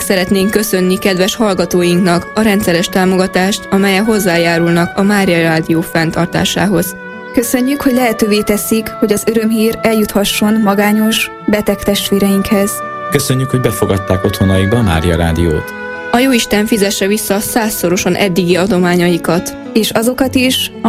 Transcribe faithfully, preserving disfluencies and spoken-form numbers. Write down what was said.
szeretnénk köszönni kedves hallgatóinknak a rendszeres támogatást, amellyel hozzájárulnak a Mária Rádió fenntartásához. Köszönjük, hogy lehetővé teszik, hogy az örömhír eljuthasson magányos, beteg testvéreinkhez. Köszönjük, hogy befogadták otthonaikba a Mária Rádiót. A Jóisten fizesse vissza százszorosan eddigi adományaikat. És azokat is,